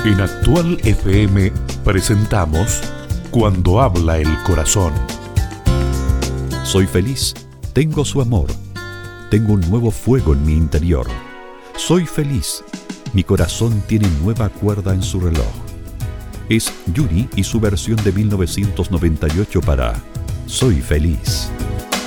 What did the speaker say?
En Actual FM presentamos Cuando habla el corazón. Soy feliz, tengo su amor, tengo un nuevo fuego en mi interior. Soy feliz, mi corazón tiene nueva cuerda en su reloj. Es Yuri y su versión de 1998 para Soy feliz.